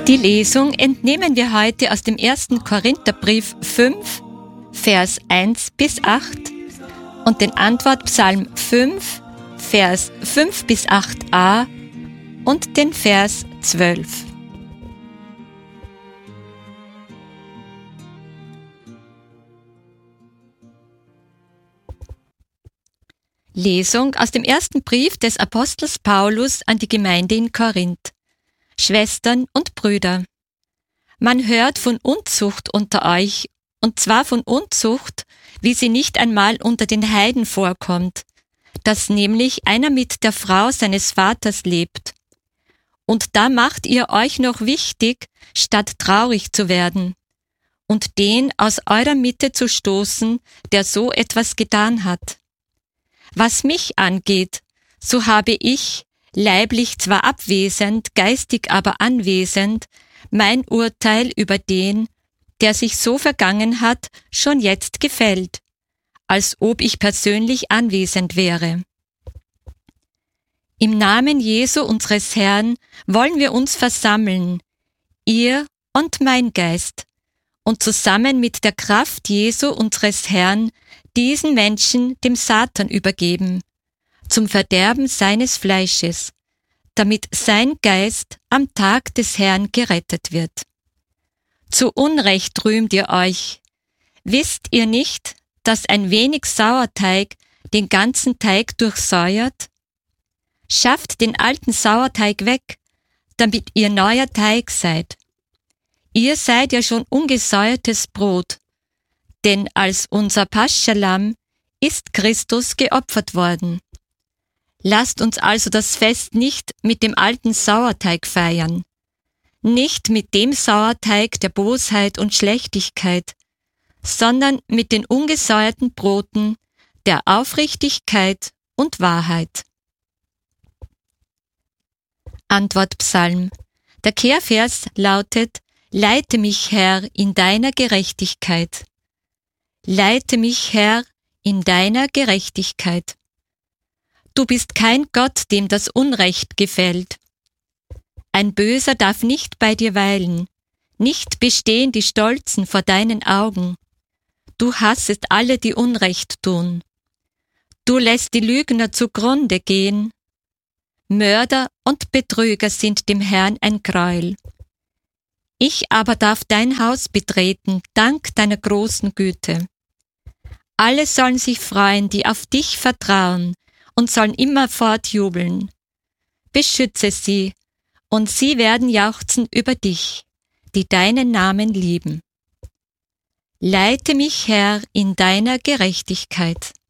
Die Lesung entnehmen wir heute aus dem 1. Korintherbrief 5, Vers 1 bis 8 und den Antwortpsalm 5, Vers 5 bis 8a und den Vers 12. Lesung aus dem ersten Brief des Apostels Paulus an die Gemeinde in Korinth. Schwestern und Brüder, man hört von Unzucht unter euch, und zwar von Unzucht, wie sie nicht einmal unter den Heiden vorkommt, dass nämlich einer mit der Frau seines Vaters lebt. Und da macht ihr euch noch wichtig, statt traurig zu werden, und den aus eurer Mitte zu stoßen, der so etwas getan hat. Was mich angeht, so habe ich, leiblich zwar abwesend, geistig aber anwesend, mein Urteil über den, der sich so vergangen hat, schon jetzt gefällt, als ob ich persönlich anwesend wäre. Im Namen Jesu unseres Herrn wollen wir uns versammeln, ihr und mein Geist, und zusammen mit der Kraft Jesu unseres Herrn diesen Menschen dem Satan übergeben, zum Verderben seines Fleisches, damit sein Geist am Tag des Herrn gerettet wird. Zu Unrecht rühmt ihr euch. Wisst ihr nicht, dass ein wenig Sauerteig den ganzen Teig durchsäuert? Schafft den alten Sauerteig weg, damit ihr neuer Teig seid. Ihr seid ja schon ungesäuertes Brot, denn als unser Paschalamm ist Christus geopfert worden. Lasst uns also das Fest nicht mit dem alten Sauerteig feiern, nicht mit dem Sauerteig der Bosheit und Schlechtigkeit, sondern mit den ungesäuerten Broten der Aufrichtigkeit und Wahrheit. Antwortpsalm. Der Kehrvers lautet: Leite mich, Herr, in deiner Gerechtigkeit. Leite mich, Herr, in deiner Gerechtigkeit. Du bist kein Gott, dem das Unrecht gefällt. Ein Böser darf nicht bei dir weilen, nicht bestehen die Stolzen vor deinen Augen. Du hassest alle, die Unrecht tun. Du lässt die Lügner zugrunde gehen. Mörder und Betrüger sind dem Herrn ein Gräuel. Ich aber darf dein Haus betreten, dank deiner großen Güte. Alle sollen sich freuen, die auf dich vertrauen, und sollen immerfort jubeln. Beschütze sie, und sie werden jauchzen über dich, die deinen Namen lieben. Leite mich, Herr, in deiner Gerechtigkeit.